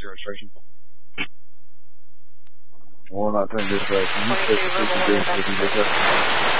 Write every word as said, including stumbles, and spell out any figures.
your registration? Well, I'm not trying to do this right. Can you take the freaking game so you can get that?